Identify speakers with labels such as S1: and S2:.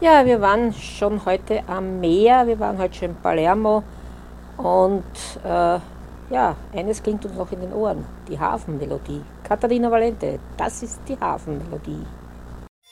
S1: Ja, wir waren schon heute am Meer, wir waren heute schon in Palermo und ja, eines klingt uns noch in den Ohren, die Hafenmelodie. Caterina Valente, das ist die Hafenmelodie.